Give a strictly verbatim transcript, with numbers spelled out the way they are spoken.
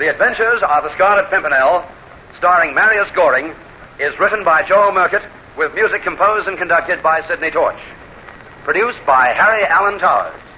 The Adventures of the Scarlet Pimpernel, starring Marius Goring, is written by Joel Murcutt, with music composed and conducted by Sidney Torch. Produced by Harry Allen Towers.